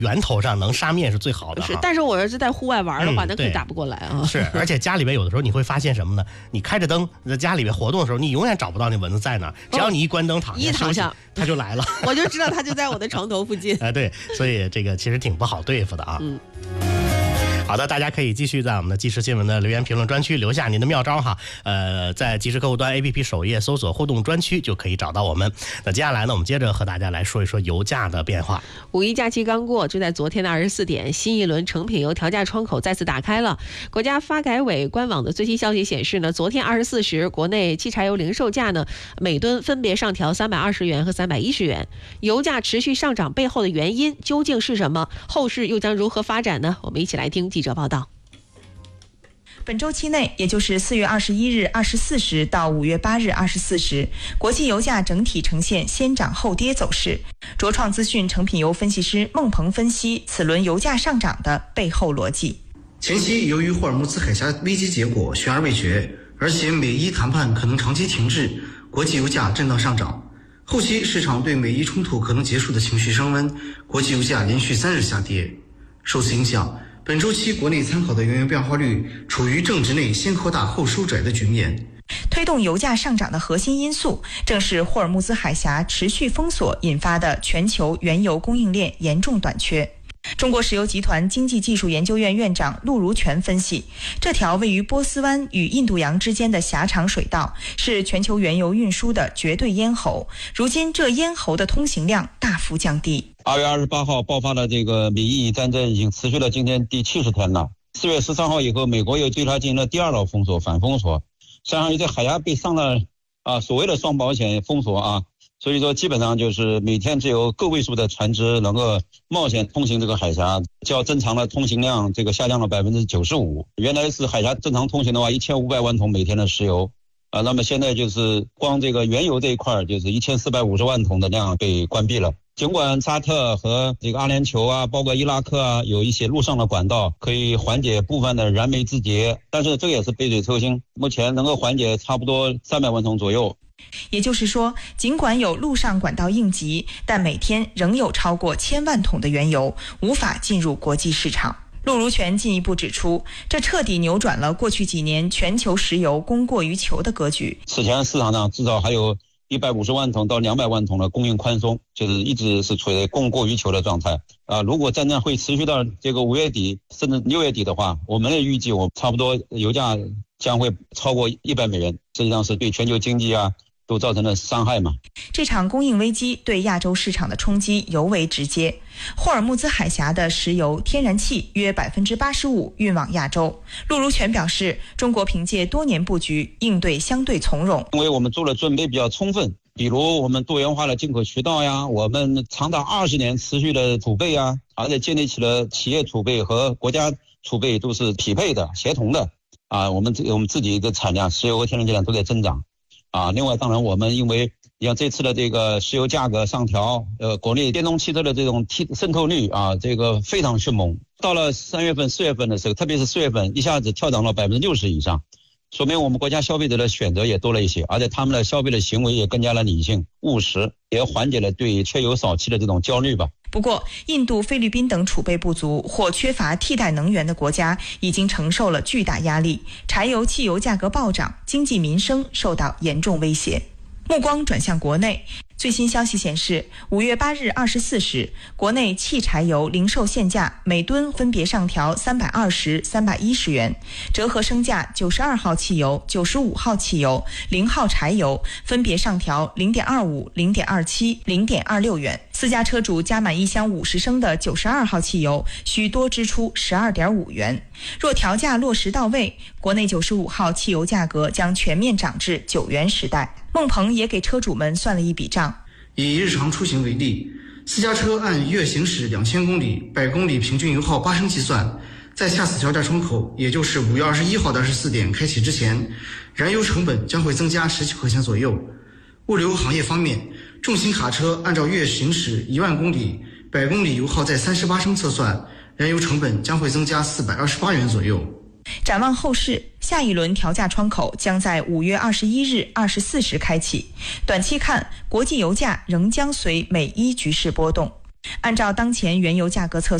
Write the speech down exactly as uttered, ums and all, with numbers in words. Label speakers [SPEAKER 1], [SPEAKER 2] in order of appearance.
[SPEAKER 1] 源头上能杀灭是最好的。
[SPEAKER 2] 是，但是我儿子在户外玩的话，
[SPEAKER 1] 嗯、
[SPEAKER 2] 那可打不过来啊。
[SPEAKER 1] 是，而且家里边有的时候你会发现什么呢？你开着灯在家里边活动的时候，你永远找不到那蚊子在哪儿。只要你一关灯躺下，
[SPEAKER 2] 一躺下
[SPEAKER 1] 它就来了，
[SPEAKER 2] 我就知道它就在我的床头附近。
[SPEAKER 1] 哎，对，所以这个其实挺不好对付的啊。
[SPEAKER 2] 嗯。
[SPEAKER 1] 好的，大家可以继续在我们的即时新闻的留言评论专区留下您的妙招哈。呃，在即时客户端 A P P 首页搜索互动专区就可以找到我们。那接下来呢，我们接着和大家来说一说油价的变化。
[SPEAKER 2] 五一假期刚过，就在昨天的二十四点，新一轮成品油调价窗口再次打开了。国家发改委官网的最新消息显示呢，昨天二十四时，国内汽柴油零售价呢每吨分别上调三百二十元和三百一十元。油价持续上涨背后的原因究竟是什么？后市又将如何发展呢？我们一起来听记者报道。
[SPEAKER 3] 本周期内，也就是四月二十一日二十四时到五月八日二十四时，国际油价整体呈现先涨后跌走势。卓创资讯成品油分析师孟鹏分析此轮油价上涨的背后逻辑。
[SPEAKER 4] 前期由于霍尔木兹海峡危机结果悬而未决，而且美伊谈判可能长期停滞，国际油价震荡上涨。后期市场对美伊冲突可能结束的情绪升温，国际油价连续三日下跌。受此影响，本周期国内参考的原油变化率处于正值内先扩大后收窄的局面。
[SPEAKER 3] 推动油价上涨的核心因素，正是霍尔木兹海峡持续封锁引发的全球原油供应链严重短缺。中国石油集团经济技术研究院院长陆如全分析，这条位于波斯湾与印度洋之间的狭长水道是全球原油运输的绝对咽喉，如今这咽喉的通行量大幅降低。
[SPEAKER 5] 二月二十八号爆发的这个美伊战争已经持续了今天第七十天了。四月十三号以后，美国又对它进行了第二道封锁，反封锁，相当于在海峡被上了啊所谓的双保险封锁啊。所以说基本上就是每天只有个位数的船只能够冒险通行这个海峡，较正常的通行量这个下降了百分之九十五。原来是海峡正常通行的话一千五百万桶每天的石油啊，那么现在就是光这个原油这一块就是一千四百五十万桶的量被关闭了。尽管沙特和这个阿联酋啊，包括伊拉克啊，有一些陆上的管道可以缓解部分的燃眉之急，但是这也是杯水车薪，目前能够缓解差不多三百万桶左右。
[SPEAKER 3] 也就是说，尽管有陆上管道应急，但每天仍有超过千万桶的原油无法进入国际市场。陆如全进一步指出，这彻底扭转了过去几年全球石油供过于求的格局。
[SPEAKER 5] 此前市场上至少还有一百五十万桶到两百万桶的供应宽松，就是一直是处于供过于求的状态啊。如果战争会持续到这个五月底甚至六月底的话，我们也预计我差不多油价将会超过一百美元，实际上是对全球经济啊都造成了伤害嘛。
[SPEAKER 3] 这场供应危机对亚洲市场的冲击尤为直接。霍尔木兹海峡的石油、天然气约百分之八十五运往亚洲。陆如全表示，中国凭借多年布局，应对相对从容。
[SPEAKER 5] 因为我们做的准备比较充分，比如我们多元化的进口渠道呀，我们长达二十年持续的储备啊，而且建立起了企业储备和国家储备都是匹配的、协同的啊。我们我们自己的产量，石油和天然气量都在增长。啊，另外，当然我们因为像这次的这个石油价格上调，呃，国内电动汽车的这种渗透率啊，这个非常迅猛。到了三月份、四月份的时候，特别是四月份，一下子跳涨了百分之六十以上，说明我们国家消费者的选择也多了一些，而且他们的消费的行为也更加的理性、务实，也缓解了对缺油少气的这种焦虑吧。
[SPEAKER 3] 不过，印度、菲律宾等储备不足或缺乏替代能源的国家已经承受了巨大压力，柴油、汽油价格暴涨，经济民生受到严重威胁。目光转向国内，最新消息显示，五月八日二十四时，国内汽柴油零售限价每吨分别上调三百二十、三百一十元，折合升价九十二号汽油、九十五号汽油、零号柴油分别上调零点二五、零点二七、零点二六元。私家车主加满一箱五十升的九十二号汽油，需多支出十二点五元。若调价落实到位，国内九十五号汽油价格将全面涨至九元时代。孟鹏也给车主们算了一笔账。
[SPEAKER 4] 以日常出行为例，私家车按月行驶两千公里，百公里平均油耗八升计算，在下次调价窗口，也就是五月二十一号的二十四点开启之前，燃油成本将会增加十七块钱左右。物流行业方面，重型卡车按照月行驶一万公里，百公里油耗在三十八升测算，燃油成本将会增加四百二十八元左右。
[SPEAKER 3] 展望后市，下一轮调价窗口将在五月二十一日二十四时开启。短期看，国际油价仍将随美伊局势波动。 按照当前原油价格测